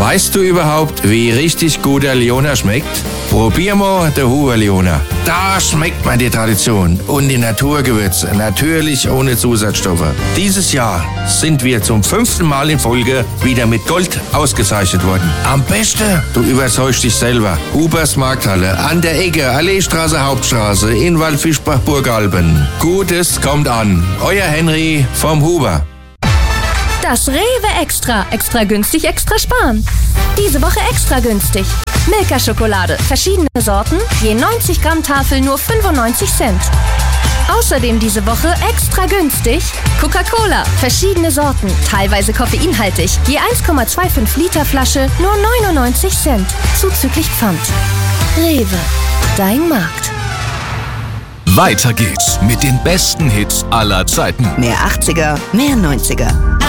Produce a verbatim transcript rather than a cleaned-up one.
Weißt du überhaupt, wie richtig guter Leona schmeckt? Probier mal den Huber Leona. Da schmeckt man die Tradition und die Naturgewürze, natürlich ohne Zusatzstoffe. Dieses Jahr sind wir zum fünften Mal in Folge wieder mit Gold ausgezeichnet worden. Am besten, du überzeugst dich selber. Hubers Markthalle, an der Ecke, Alleestraße, Hauptstraße, in Waldfischbach-Burgalben. Gutes kommt an. Euer Henry vom Huber. Das Rewe Extra. Extra günstig, extra sparen. Diese Woche extra günstig. Milka-Schokolade, verschiedene Sorten, je neunzig Gramm Tafel nur fünfundneunzig Cent. Außerdem diese Woche extra günstig Coca-Cola, verschiedene Sorten, teilweise koffeinhaltig, je eins Komma fünfundzwanzig Liter Flasche nur neunundneunzig Cent, zuzüglich Pfand. Rewe, dein Markt. Weiter geht's mit den besten Hits aller Zeiten. Mehr achtziger, mehr neunziger.